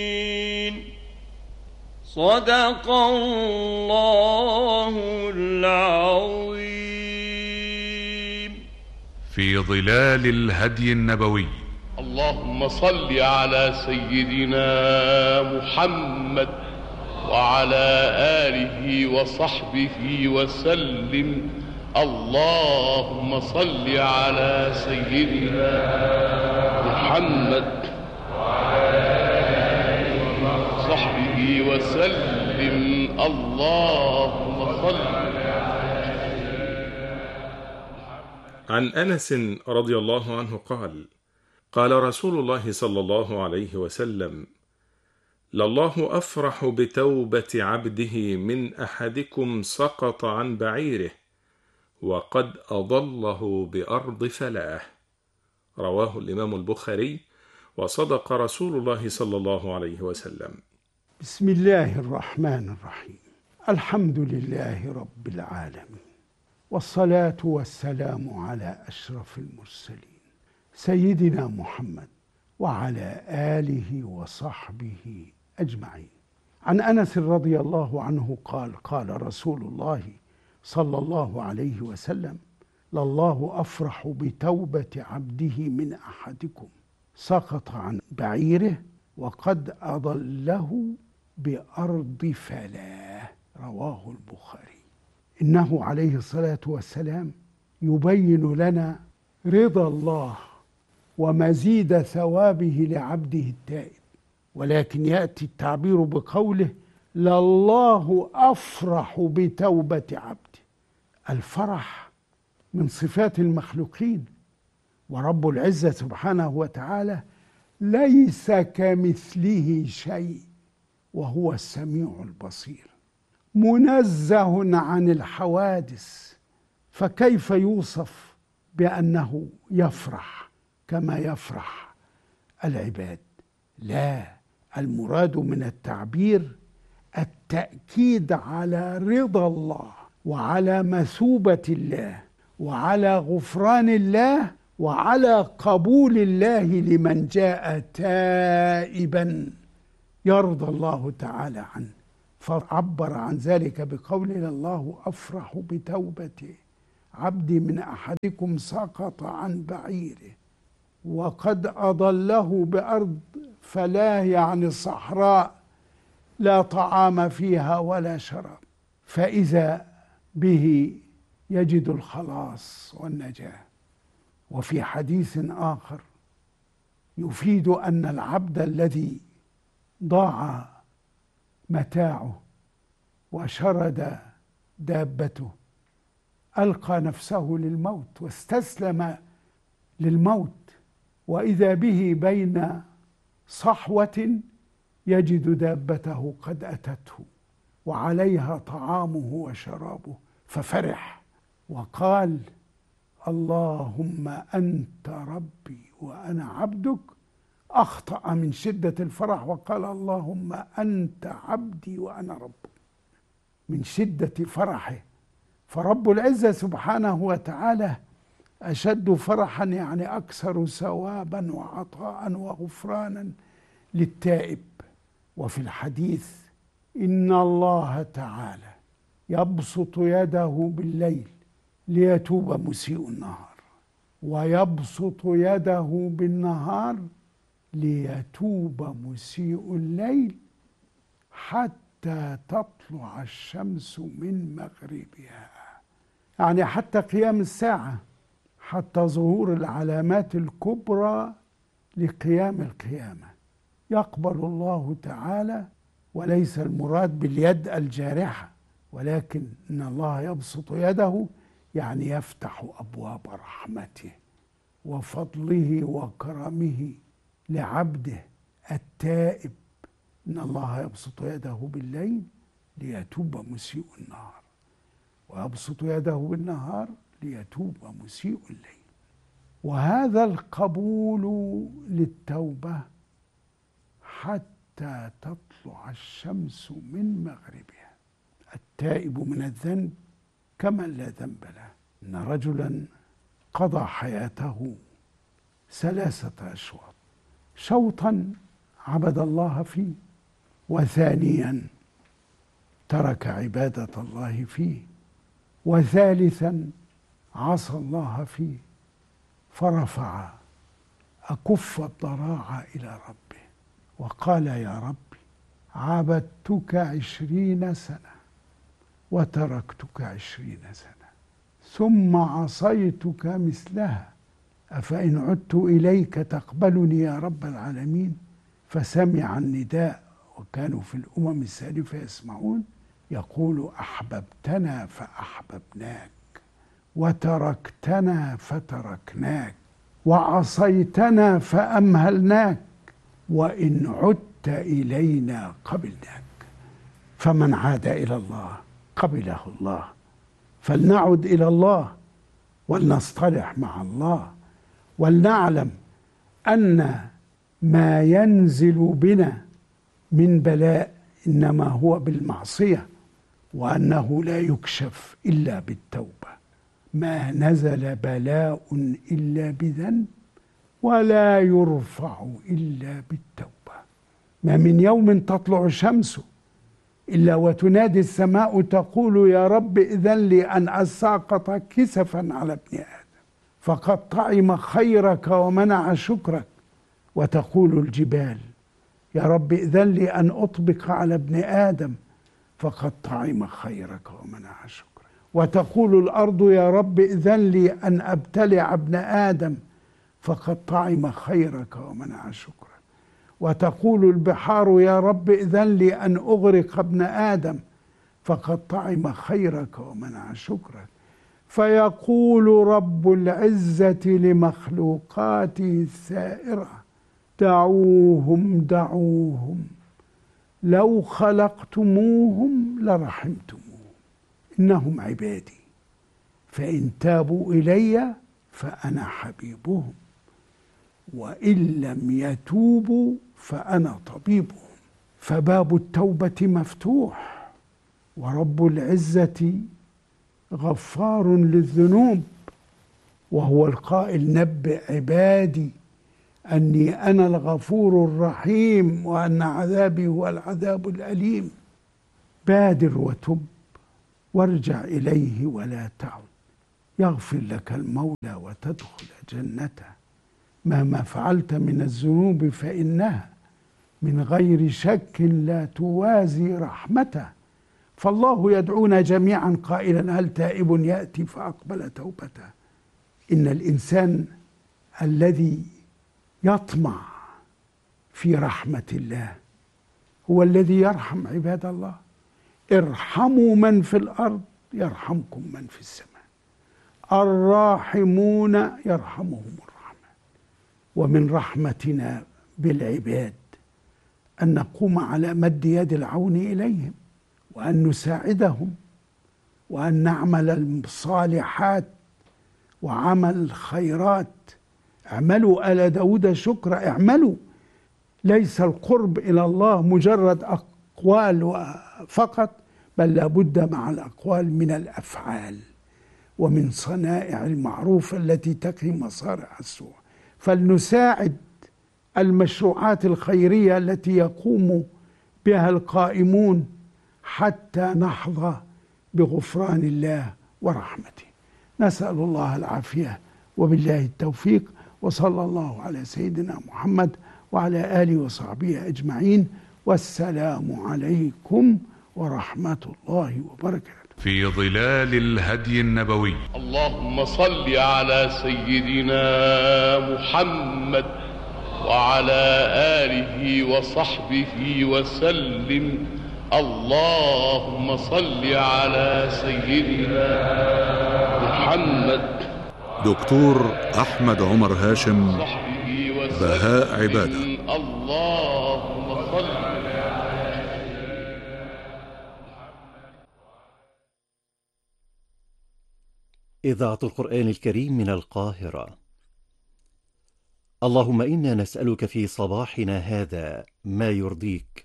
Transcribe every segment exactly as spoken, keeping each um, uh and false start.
صدق الله العظيم. في ظلال الهدي النبوي. اللهم صل على سيدنا محمد وعلى آله وصحبه وسلم. اللهم صل على سيدنا محمد وصحبه وسلم. اللهم صل. عن أنس رضي الله عنه قال: قال رسول الله صلى الله عليه وسلم: لله أفرح بتوبة عبده من أحدكم سقط عن بعيره وقد أضله بأرض فلاة. رواه الإمام البخاري، وصدق رسول الله صلى الله عليه وسلم. بسم الله الرحمن الرحيم. الحمد لله رب العالمين، والصلاة والسلام على أشرف المرسلين سيدنا محمد وعلى آله وصحبه أجمعين. عن أنس رضي الله عنه قال: قال رسول الله صلى الله عليه وسلم: لله أفرح بتوبة عبده من أحدكم سقط عن بعيره وقد أضله بأرض فلاه. رواه البخاري. إنه عليه الصلاة والسلام يبين لنا رضا الله ومزيد ثوابه لعبده التائب، ولكن يأتي التعبير بقوله: لله أفرح بتوبة عبده. الفرح من صفات المخلوقين، ورب العزة سبحانه وتعالى ليس كمثله شيء وهو السميع البصير، منزه عن الحوادث، فكيف يوصف بأنه يفرح كما يفرح العباد؟ لا، المراد من التعبير التأكيد على رضا الله وعلى مثوبة الله وعلى غفران الله وعلى قبول الله لمن جاء تائبا يرضى الله تعالى عنه، فعبر عن ذلك بقول: الله أفرح بتوبة عبدي من أحدكم سقط عن بعيره وقد أضله بأرض فلاه، يعني صحراء لا طعام فيها ولا شراب، فإذا به يجد الخلاص والنجاة. وفي حديث آخر يفيد أن العبد الذي ضاع متاعه وشرد دابته ألقى نفسه للموت واستسلم للموت، وإذا به بين صحوة يجد دابته قد أتته وعليها طعامه وشرابه، ففرح وقال: اللهم أنت ربي وأنا عبدك. أخطأ من شدة الفرح وقال: اللهم أنت عبدي وأنا ربك، من شدة فرحه. فرب العزة سبحانه وتعالى أشد فرحا، يعني أكثر ثوابا وعطاء وغفرانا للتائب. وفي الحديث: إن الله تعالى يبسط يده بالليل ليتوب مسيء النهار، ويبسط يده بالنهار ليتوب مسيء الليل حتى تطلع الشمس من مغربها، يعني حتى قيام الساعة، حتى ظهور العلامات الكبرى لقيام القيامة يقبل الله تعالى. وليس المراد باليد الجارحة، ولكن إن الله يبسط يده يعني يفتح أبواب رحمته وفضله وكرمه لعبده التائب. إن الله يبسط يده بالليل ليتوب مسيء النهار، ويبسط يده بالنهار ليتوب مسيء الليل. وهذا القبول للتوبة حتى تطلع الشمس من مغربها. التائب من الذنب كمن لا ذنب له. إن رجلا قضى حياته ثلاثة أشواط: شوطا عبد الله فيه، وثانيا ترك عبادة الله فيه، وثالثا عصى الله فيه فرفع أكف الضراعة إلى ربه وقال: يا ربي عبدتك عشرين سنة وتركتك عشرين سنة ثم عصيتك مثلها، أفإن عدت إليك تقبلني يا رب العالمين؟ فسمع النداء، وكانوا في الأمم السالفة يسمعون، يقول: أحببتنا فأحببناك، وتركتنا فتركناك، وعصيتنا فأمهلناك، وإن عدت إلينا قبلناك. فمن عاد إلى الله قبله الله. فلنعد إلى الله ولنصطلح مع الله، ولنعلم أن ما ينزل بنا من بلاء إنما هو بالمعصية، وأنه لا يكشف إلا بالتوبة. ما نزل بلاء إلا بذنب ولا يرفع إلا بالتوبة. ما من يوم تطلع الشمس إلا وتنادي السماء تقول: يا رب إذن لي أن أساقط كسفا على ابن آدم فقد طعم خيرك ومنع شكرك. وتقول الجبال: يا رب إذن لي أن أطبق على ابن آدم فقد طعم خيرك ومنع شكرك. وتقول الأرض: يا رب إذن لي أن أبتلع ابن آدم فقد طعم خيرك ومنع شكرك. وتقول البحار: يا رب إذن لي أن أغرق ابن آدم فقد طعم خيرك ومنع شكرك. فيقول رب العزة لمخلوقاته السائرة: دعوهم دعوهم لو خلقتموهم لرحمتموهم إنهم عبادي فإن تابوا إلي فأنا حبيبهم وإن لم يتوبوا فأنا طبيبهم. فباب التوبة مفتوح، ورب العزة غفار للذنوب، وهو القائل: نبئ عبادي أني أنا الغفور الرحيم وأن عذابي هو العذاب الأليم. بادر وتب وارجع إليه ولا تعد، يغفر لك المولى وتدخل جنته. مهما فعلت من الذنوب فإنها من غير شك لا توازي رحمته. فالله يدعونا جميعا قائلا: هل تائب يأتي فأقبل توبته. إن الإنسان الذي يطمع في رحمة الله هو الذي يرحم عباد الله. ارحموا من في الأرض يرحمكم من في السماء، الراحمون يرحمهم الرحمن. ومن رحمتنا بالعباد أن نقوم على مد يد العون إليهم، وأن نساعدهم، وأن نعمل الصالحات وعمل الخيرات. اعملوا آل داود شكرا، اعملوا. ليس القرب إلى الله مجرد أقوال فقط، بل لابد مع الأقوال من الأفعال ومن صنائع المعروف التي تقي مصارع السوء. فلنساعد المشروعات الخيرية التي يقوم بها القائمون حتى نحظى بغفران الله ورحمته. نسأل الله العافية وبالله التوفيق، وصلى الله على سيدنا محمد وعلى آله وصحبه أجمعين، والسلام عليكم ورحمة الله وبركاته. في ظلال الهدي النبوي. اللهم صل على سيدنا محمد وعلى آله وصحبه وسلم. اللهم صل على سيدنا محمد. دكتور أحمد عمر هاشم، بهاء عبادة. اللهم صل. إذاعة القرآن الكريم من القاهرة. اللهم إنا نسألك في صباحنا هذا ما يرضيك،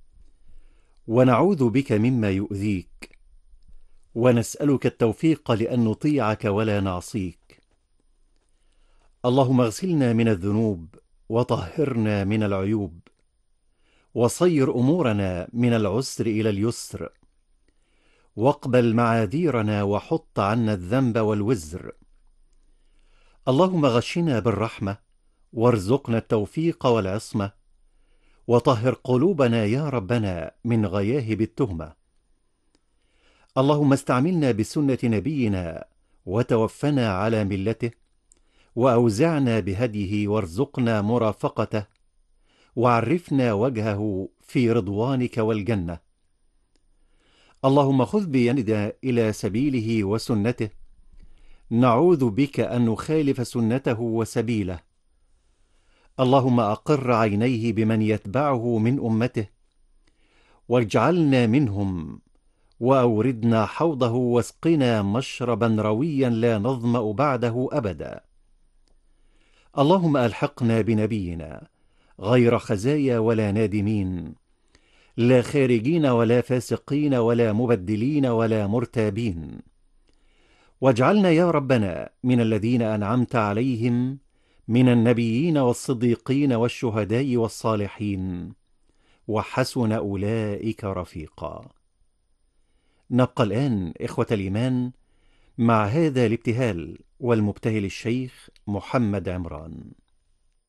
ونعوذ بك مما يؤذيك، ونسألك التوفيق لأن نطيعك ولا نعصيك. اللهم اغسلنا من الذنوب وطهرنا من العيوب، وصير أمورنا من العسر إلى اليسر، واقبل معاذيرنا وحط عنا الذنب والوزر. اللهم غشنا بالرحمة، وارزقنا التوفيق والعصمة، وطهر قلوبنا يا ربنا من غياهب التهمة. اللهم استعملنا بسنة نبينا وتوفنا على ملته، وأوزعنا بهديه وارزقنا مرافقته، وعرفنا وجهه في رضوانك والجنة. اللهم خذ بيدنا إلى سبيله وسنته، نعوذ بك أن نخالف سنته وسبيله. اللهم أقر عينيه بمن يتبعه من أمته، واجعلنا منهم، وأوردنا حوضه واسقنا مشربا رويا لا نظمأ بعده أبدا. اللهم ألحقنا بنبينا غير خزايا ولا نادمين، لا خارجين ولا فاسقين ولا مبدلين ولا مرتابين. واجعلنا يا ربنا من الذين أنعمت عليهم من النبيين والصديقين والشهداء والصالحين، وحسن أولئك رفيقا. نبقى الآن إخوة الإيمان مع هذا الابتهال والمبتهل الشيخ محمد عمران.